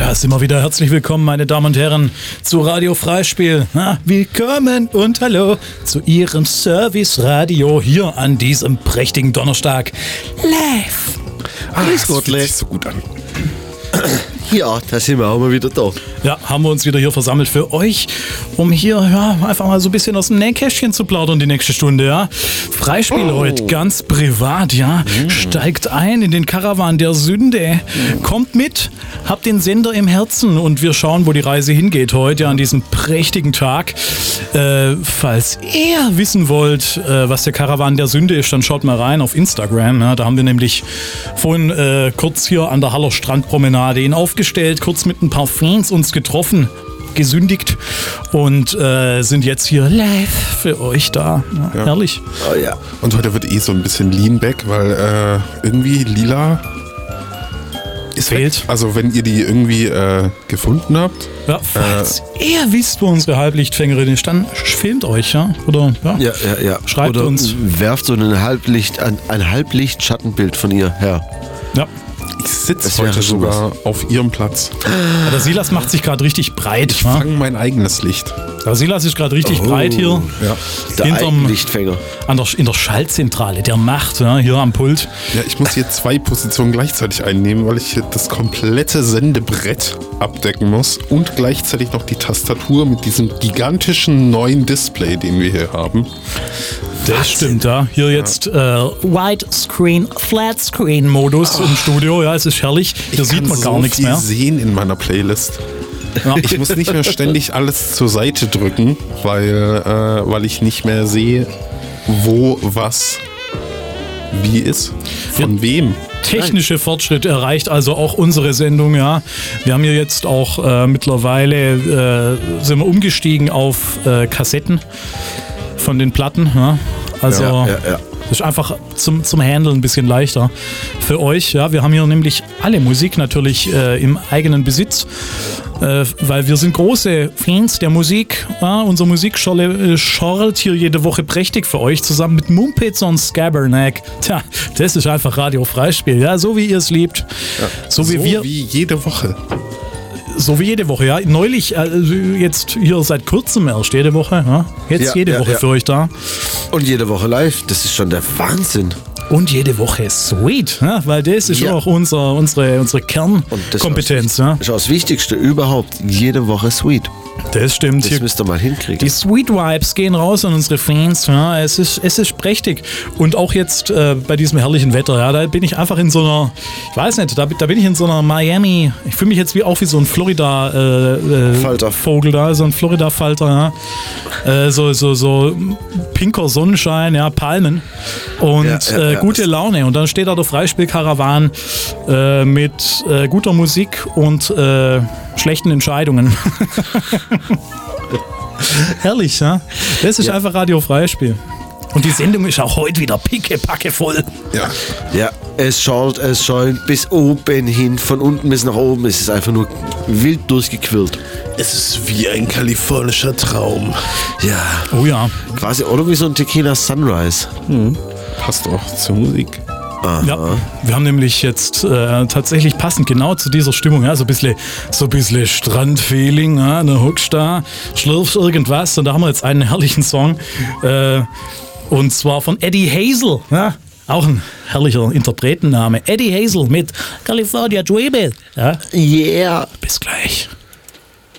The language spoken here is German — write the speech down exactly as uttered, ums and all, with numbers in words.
Da sind wir wieder. Herzlich willkommen, meine Damen und Herren, zu Radio Freispiel. Na, willkommen und hallo zu Ihrem Service-Radio hier an diesem prächtigen Donnerstag. Live. Ah, das fühlt sich so gut an. Ja, da sind wir auch mal wieder da. Ja, haben wir uns wieder hier versammelt für euch, um hier ja, einfach mal so ein bisschen aus dem Nähkästchen zu plaudern die nächste Stunde, ja. Freispiel oh. heute, ganz privat, ja. Mhm. Steigt ein in den Karawan der Sünde. Mhm. Kommt mit, habt den Sender im Herzen und wir schauen, wo die Reise hingeht heute, ja, an diesem prächtigen Tag. Äh, falls ihr wissen wollt, äh, was der Karawan der Sünde ist, dann schaut mal rein auf Instagram. Ja. Da haben wir nämlich vorhin äh, kurz hier an der Haller Strandpromenade ihn aufgestellt, kurz mit ein paar Fans uns getroffen, gesündigt und äh, sind jetzt hier live für euch da. Ja, ja. Herrlich. Oh, ja. Und heute wird eh so ein bisschen Lean back, weil äh, irgendwie lila ist fehlt. Weg. Also wenn ihr die irgendwie äh, gefunden habt. Ja, falls äh, ihr wisst, wo unsere Halblichtfängerin ist, dann filmt euch, ja? Oder ja, ja, ja, ja. schreibt Oder uns. Werft so ein Halblicht, ein, ein Halblicht-Schattenbild von ihr her. Ja. Ich sitze heute sogar was. auf ihrem Platz. Ja, der Silas macht sich gerade richtig breit. Ich fange mein eigenes Licht. Der Silas ist gerade richtig oh, breit hier. Ja. Der hinterm, Lichtfänger. An der, in der Schaltzentrale, der Macht, ja, hier am Pult. Ja, ich muss hier zwei Positionen gleichzeitig einnehmen, weil ich hier das komplette Sendebrett abdecken muss und gleichzeitig noch die Tastatur mit diesem gigantischen neuen Display, den wir hier haben. Das Wahnsinn. Stimmt, ja. Hier jetzt äh, Widescreen, Flatscreen-Modus oh. im Studio. Ja, es ist herrlich. Hier sieht man gar so nichts mehr. Ich kann so viel sehen in meiner Playlist. Ja. Ich muss nicht mehr ständig alles zur Seite drücken, weil, äh, weil ich nicht mehr sehe, wo was wie ist. Von ja. wem. Technische Fortschritt erreicht also auch unsere Sendung, ja. Wir haben hier jetzt auch äh, mittlerweile äh, sind wir umgestiegen auf äh, Kassetten von den Platten, ja. Also ja, ja, ja. das ist einfach zum, zum Handeln ein bisschen leichter für euch, ja. Wir haben hier nämlich alle Musik natürlich äh, im eigenen Besitz, äh, weil wir sind große Fans der Musik. Ja. Unsere Musik äh, schorlt hier jede Woche prächtig für euch zusammen mit Mumpitz und Scabernack. Tja, das ist einfach Radio Freispiel, ja, so wie ihr es liebt. Ja. So, so wie wir. wie jede Woche. So wie jede Woche, ja. Neulich, also jetzt hier seit kurzem erst jede Woche, ja. Jetzt ja, jede ja, Woche ja. für euch da. Und jede Woche live, das ist schon der Wahnsinn. Und jede Woche sweet, ja, weil das ist ja auch unser, unsere, unsere Kernkompetenz. Das, ja. das ist auch das Wichtigste überhaupt, jede Woche sweet. Das stimmt. Das Hier, müsst ihr mal hinkriegen. Die Sweet Vibes gehen raus an unsere Fans. Ja, es ist, es ist prächtig. Und auch jetzt äh, bei diesem herrlichen Wetter, ja, da bin ich einfach in so einer, ich weiß nicht, da, da bin ich in so einer Miami, ich fühle mich jetzt wie auch wie so ein Florida-Vogel äh, äh, da, so ein Florida-Falter, ja. Äh, so, so, so pinker Sonnenschein, ja, Palmen und ja, ja, äh, ja, gute Laune. Und dann steht da der Freispielkarawan äh, mit äh, guter Musik und äh, schlechten Entscheidungen. Herrlich, ja? Das ist ja. einfach Radio Freispiel. Und die Sendung ist auch heute wieder pickepacke voll. Ja. Ja, es schaut, es schaut bis oben hin, von unten bis nach oben. Es ist einfach nur wild durchgequillt. Es ist wie ein kalifornischer Traum. Ja. Oh ja. Quasi, oder wie so ein Tequila Sunrise. Mhm. Passt auch zur Musik. Aha. Ja, wir haben nämlich jetzt äh, tatsächlich passend genau zu dieser Stimmung, ja, so ein bisschen, so ein bisschen Strandfeeling, ja, da hockst da, schlürfst irgendwas und da haben wir jetzt einen herrlichen Song äh, und zwar von Eddie Hazel, ja, auch ein herrlicher Interpretenname, Eddie Hazel mit California Dreaming. Ja. Yeah. Bis gleich.